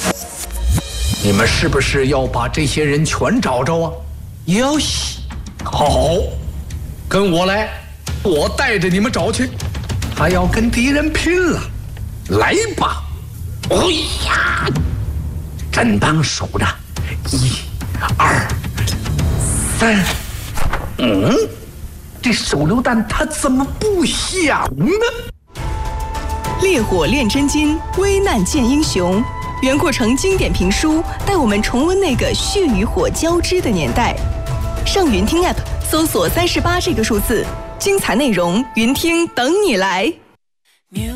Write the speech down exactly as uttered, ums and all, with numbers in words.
你们是不是要把这些人全找着啊？ 有戏。 好，跟我来，我带着你们找去。他要跟敌人拼了，来吧！哎呀，振邦数着，一、二、三，嗯，这手榴弹它怎么不响呢？ 烈火炼真金，危难见英雄。袁阔成经典评书带我们重温那个血与火交织的年代。上云听 App 搜索三十八这个数字，精彩内容云听等你来。